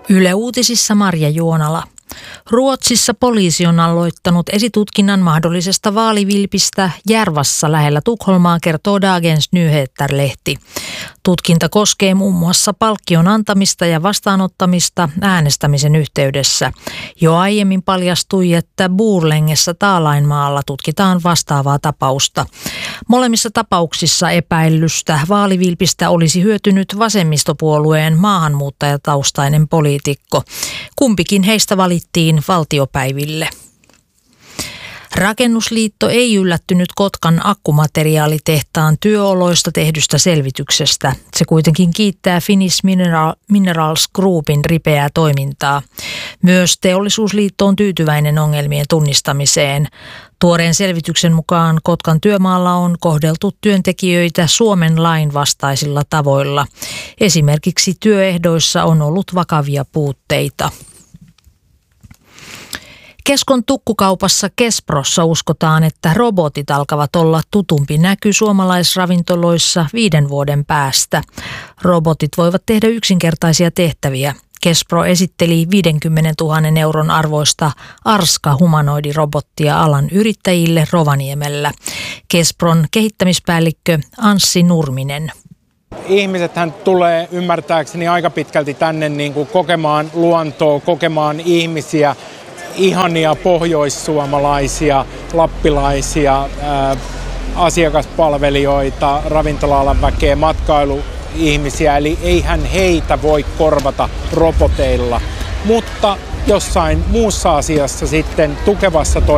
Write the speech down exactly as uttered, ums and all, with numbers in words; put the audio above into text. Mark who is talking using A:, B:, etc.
A: Yle Uutisissa Marja Juonala. Ruotsissa poliisi on aloittanut esitutkinnan mahdollisesta vaalivilpistä Järvassa lähellä Tukholmaa, kertoo Dagens Nyheter-lehti. Tutkinta koskee muun muassa palkkion antamista ja vastaanottamista äänestämisen yhteydessä. Jo aiemmin paljastui, että Borlängessä Taalainmaalla tutkitaan vastaavaa tapausta. Molemmissa tapauksissa epäillystä vaalivilpistä olisi hyötynyt vasemmistopuolueen maahanmuuttajataustainen poliitikko. Kumpikin heistä valittiin valtiopäiville. Rakennusliitto ei yllättynyt Kotkan akkumateriaalitehtaan työoloista tehdystä selvityksestä. Se kuitenkin kiittää Finnish Mineral, Minerals Groupin ripeää toimintaa. Myös Teollisuusliitto on tyytyväinen ongelmien tunnistamiseen. Tuoreen selvityksen mukaan Kotkan työmaalla on kohdeltu työntekijöitä Suomen lain vastaisilla tavoilla. Esimerkiksi työehdoissa on ollut vakavia puutteita. Keskon tukkukaupassa Kesprossa uskotaan, että robotit alkavat olla tutumpi näky suomalaisravintoloissa viiden vuoden päästä. Robotit voivat tehdä yksinkertaisia tehtäviä. Kespro esitteli viidenkymmenentuhannen euron arvoista Arska-humanoidirobottia alan yrittäjille Rovaniemellä. Kespron kehittämispäällikkö Anssi Nurminen.
B: Ihmisethän tulee ymmärtääkseni aika pitkälti tänne niin kuin kokemaan luontoa, kokemaan ihmisiä, ihania pohjoissuomalaisia, lappilaisia, ää, asiakaspalvelijoita, ravintola-alan väkeä, matkailuihmisiä, eli eihän heitä voi korvata roboteilla. Mutta jossain muussa asiassa sitten tukevassa toiminnassa